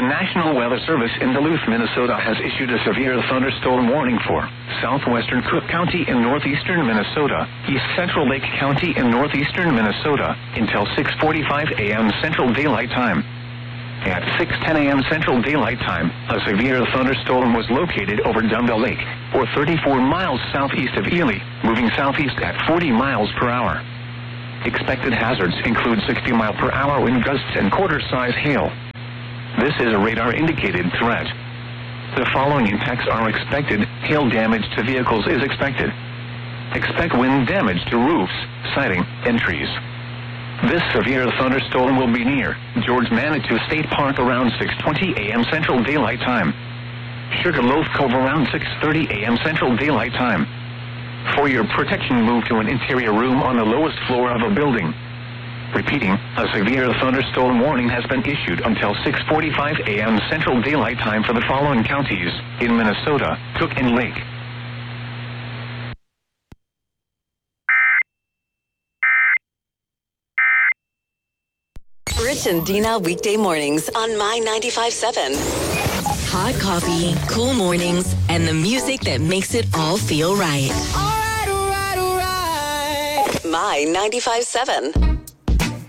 The National Weather Service in Duluth, Minnesota has issued a severe thunderstorm warning for southwestern Cook County in northeastern Minnesota, east central Lake County in northeastern Minnesota until 6:45 a.m. Central Daylight Time. At 6:10 a.m. Central Daylight Time, a severe thunderstorm was located over Dumbbell Lake, or 34 miles southeast of Ely, moving southeast at 40 miles per hour. Expected hazards include 60 mile per hour wind gusts and quarter-size hail. This is a radar-indicated threat. The following impacts are expected. Hail damage to vehicles is expected. Expect wind damage to roofs, siding, and trees. This severe thunderstorm will be near George Manitou State Park around 6:20 a.m. Central Daylight Time. Sugarloaf Cove around 6:30 a.m. Central Daylight Time. For your protection, move to an interior room on the lowest floor of a building. Repeating, a severe thunderstorm warning has been issued until 6:45 a.m. Central Daylight Time for the following counties in Minnesota, Cook and Lake. Rich and Dina weekday mornings on My 95.7. Hot coffee, cool mornings, and the music that makes it all feel right. All right, all right, all right. My 95.7.